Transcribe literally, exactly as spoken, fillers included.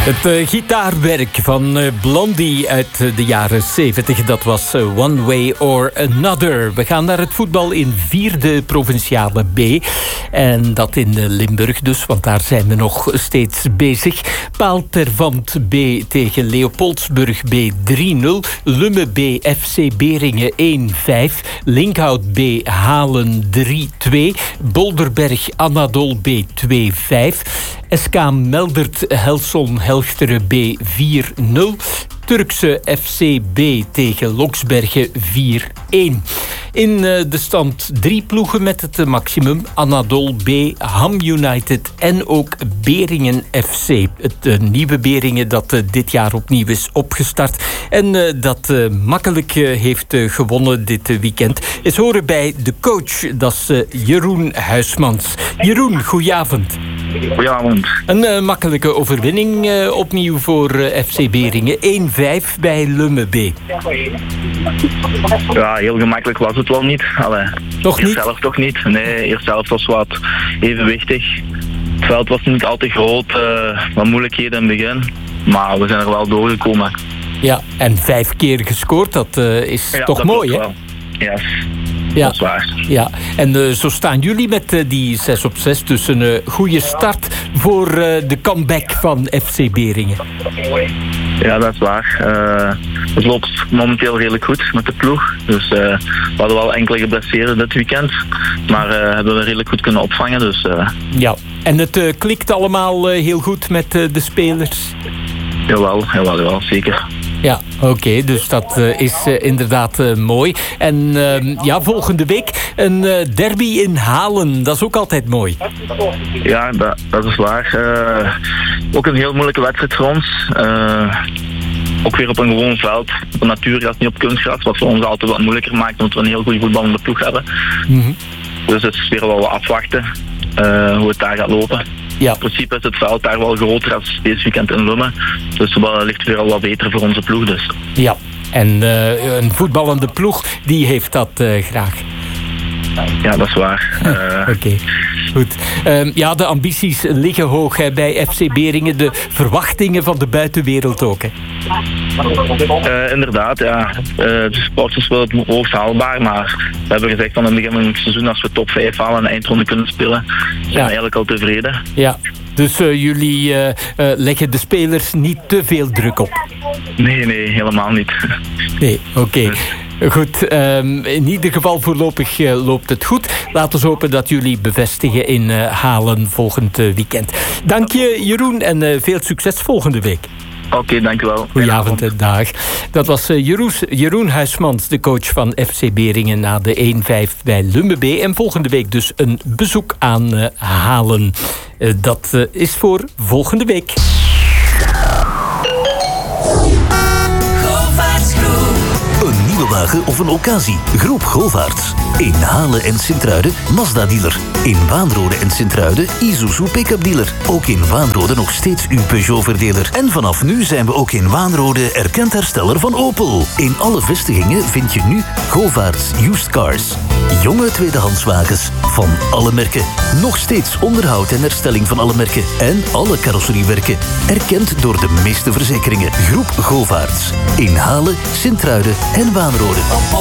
Het uh, gitaarwerk van uh, Blondie uit uh, de jaren zeventig, dat was uh, One Way or Another. We gaan naar het voetbal in vierde provinciale B. En dat in uh, Limburg dus, want daar zijn we nog steeds bezig. Paaltervant B tegen Leopoldsburg B drie nul. Lumme B F C Beringen één vijf. Linkhout B Halen drie twee. Bolderberg Anadol B twee vijf. S K Meldert Helson Helchteren B vier nul. Turkse F C B tegen Loksbergen vier een. In uh, de stand drie ploegen met het uh, maximum. Anadol B, Ham United en ook Beringen F C. Het uh, nieuwe Beringen dat uh, dit jaar opnieuw is opgestart. En uh, dat uh, makkelijk uh, heeft uh, gewonnen dit uh, weekend. Is horen bij de coach, dat is uh, Jeroen Huismans. Jeroen, goedenavond. Goedenavond. Een uh, makkelijke overwinning uh, opnieuw voor uh, F C Beringen. één vijf bij Lumme B. Ja, heel gemakkelijk was het wel niet. Allee, Toch niet? Zelf toch niet. Nee, eerst zelf was wat evenwichtig. Het veld was niet al te groot. Uh, wat moeilijkheden in het begin. Maar we zijn er wel doorgekomen. Ja, en vijf keer gescoord, dat uh, is ja, toch dat mooi, hè? wel. Yes. Ja. Dat is waar. Ja, en uh, zo staan jullie met uh, die zes op zes. Dus een uh, goede start voor uh, de comeback van F C Beringen. Ja, dat is waar. Uh, het loopt momenteel redelijk goed met de ploeg. Dus uh, we hadden wel enkele geblesseerden dit weekend. Maar uh, hebben we redelijk goed kunnen opvangen. Dus, uh... Ja, en het uh, klikt allemaal uh, heel goed met uh, de spelers? Jawel, jawel, jawel, zeker. Ja, oké, okay, dus dat uh, is uh, inderdaad uh, mooi. En uh, ja, volgende week een uh, derby in Halen. Dat is ook altijd mooi. Ja, dat, dat is waar. Uh, ook een heel moeilijke wedstrijd voor ons. Uh, ook weer op een gewoon veld. Op een natuurgras, niet op kunstgras. Wat voor ons altijd wat moeilijker maakt, omdat we een heel goede voetballende ploeg hebben. Mm-hmm. Dus het is weer wel wat afwachten uh, hoe het daar gaat lopen. Ja. In principe is het veld daar wel groter als deze weekend in Lummen. Dus het ligt weer al wat beter voor onze ploeg. Dus. Ja, en uh, een voetballende ploeg, die heeft dat uh, graag. Ja, dat is waar. Uh... Oké, okay. Goed. Uh, ja, de ambities liggen hoog hè, bij F C Beringen. De verwachtingen van de buitenwereld ook. Hè. Uh, inderdaad, ja. Uh, de sporters willen het hoogst haalbaar. Maar we hebben gezegd van in het begin van het seizoen, als we top vijf halen en de eindronde kunnen spelen, zijn we eigenlijk al tevreden. Ja. Dus uh, jullie uh, uh, leggen de spelers niet te veel druk op? Nee, nee, helemaal niet. Nee, oké. Okay. Goed, um, in ieder geval voorlopig uh, loopt het goed. Laten we hopen dat jullie bevestigen in uh, Halen volgend uh, weekend. Dank je, Jeroen, en uh, veel succes volgende week. Oké, okay, dank u wel. Goedenavond en dag. Dat was uh, Jeroen, Jeroen Huismans, de coach van F C Beringen na de één vijf bij Lumme B. En volgende week dus een bezoek aan uh, Halen. Uh, dat uh, is voor volgende week. Een nieuwe wagen of een occasie. Groep Govaerts. In Halen en Sint-Truiden Mazda-dealer. In Waanrode en Sint-Truiden Isuzu pick-up dealer. Ook in Waanrode nog steeds uw Peugeot-verdeler. En vanaf nu zijn we ook in Waanrode erkend hersteller van Opel. In alle vestigingen vind je nu Govaerts Used Cars. Jonge tweedehandswagens van alle merken. Nog steeds onderhoud en herstelling van alle merken. En alle carrosseriewerken. Erkend door de meeste verzekeringen. Groep Govaerts. In Halen, Sint-Truiden en Waanrode.